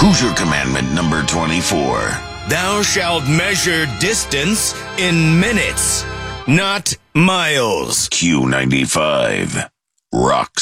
Hoosier Commandment number 24. Thou shalt measure distance in minutes, not miles. Q95. Rocks.